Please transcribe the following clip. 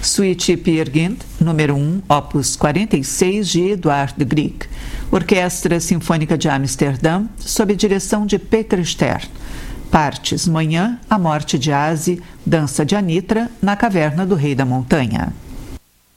Suite Peer Gynt, número 1, opus 46 de Eduard Grieg. Orquestra Sinfônica de Amsterdã, sob direção de Peter Stern. Partes: Manhã, A Morte de Aze, Dança de Anitra, Na Caverna do Rei da Montanha.